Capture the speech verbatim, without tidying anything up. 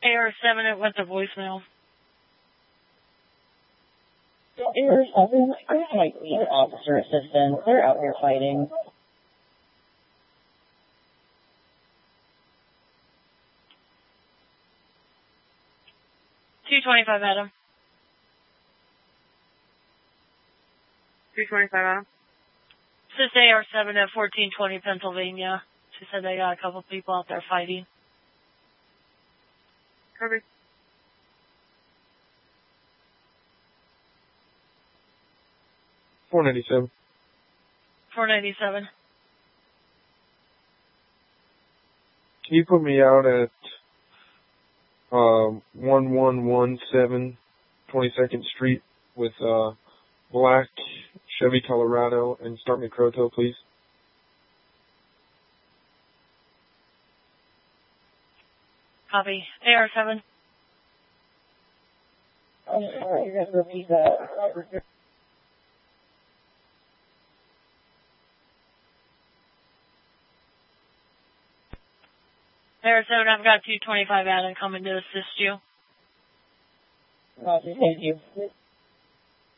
A R seven, it went to voicemail. A R seven, I might need officer assistance. They're out here fighting. two twenty-five, Adam. two twenty-five, Adam. This is A R seven at fourteen twenty Pennsylvania. She said they got a couple people out there fighting. Copy. four ninety-seven. four ninety-seven. Can you put me out at uh, one one one seven twenty-second Street with uh, black Chevy Colorado and start me Croto, please? Copy. A R seven. I'm sorry, you're going to repeat that. A R seven, I've got two twenty-five Adam coming to assist you. Roger, thank you.